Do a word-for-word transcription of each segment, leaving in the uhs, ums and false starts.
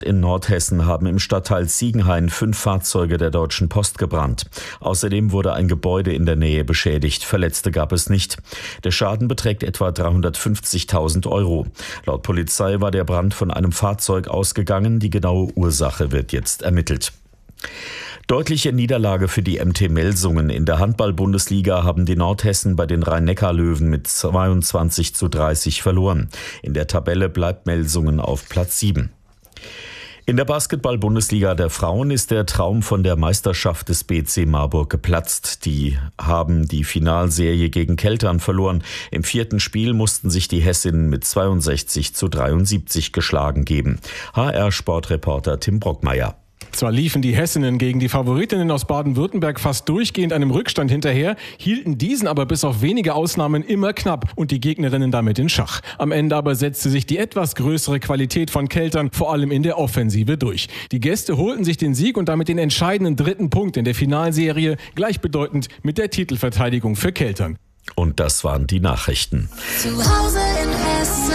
In Nordhessen haben im Stadtteil Ziegenhain fünf Fahrzeuge der Deutschen Post gebrannt. Außerdem wurde ein Gebäude in der Nähe beschädigt. Verletzte gab es nicht. Der Schaden beträgt etwa dreihundertfünfzigtausend Euro. Laut Polizei war der Brand von einem Fahrzeug ausgegangen. Die genaue Ursache wird jetzt ermittelt. Deutliche Niederlage für die M T Melsungen. In der Handball-Bundesliga haben die Nordhessen bei den Rhein-Neckar-Löwen mit zweiundzwanzig zu dreißig verloren. In der Tabelle bleibt Melsungen auf Platz sieben. In der Basketball-Bundesliga der Frauen ist der Traum von der Meisterschaft des B C Marburg geplatzt. Die haben die Finalserie gegen Keltern verloren. Im vierten Spiel mussten sich die Hessinnen mit zweiundsechzig zu dreiundsiebzig geschlagen geben. H R-Sportreporter Tim Brockmeier. Zwar liefen die Hessinnen gegen die Favoritinnen aus Baden-Württemberg fast durchgehend einem Rückstand hinterher, hielten diesen aber bis auf wenige Ausnahmen immer knapp und die Gegnerinnen damit in Schach. Am Ende aber setzte sich die etwas größere Qualität von Keltern vor allem in der Offensive durch. Die Gäste holten sich den Sieg und damit den entscheidenden dritten Punkt in der Finalserie, gleichbedeutend mit der Titelverteidigung für Keltern. Und das waren die Nachrichten. Zu Hause in Hessen.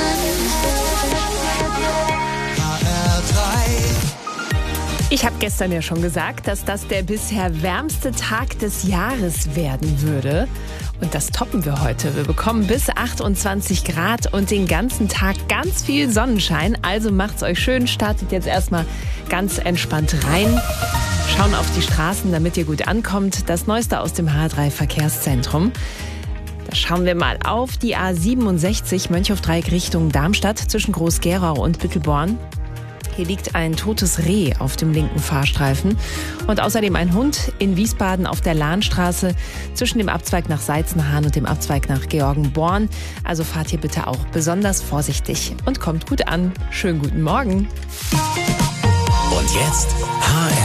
Ich habe gestern ja schon gesagt, dass das der bisher wärmste Tag des Jahres werden würde. Und das toppen wir heute. Wir bekommen bis achtundzwanzig Grad und den ganzen Tag ganz viel Sonnenschein. Also macht's euch schön, startet jetzt erstmal ganz entspannt rein. Schauen auf die Straßen, damit ihr gut ankommt. Das Neueste aus dem H drei Verkehrszentrum. Da schauen wir mal auf die A siebenundsechzig Mönchhofdreieck Richtung Darmstadt zwischen Groß-Gerau und Büttelborn. Hier liegt ein totes Reh auf dem linken Fahrstreifen und außerdem ein Hund in Wiesbaden auf der Lahnstraße zwischen dem Abzweig nach Seizenhahn und dem Abzweig nach Georgenborn. Also fahrt hier bitte auch besonders vorsichtig und kommt gut an. Schönen guten Morgen. Und jetzt H R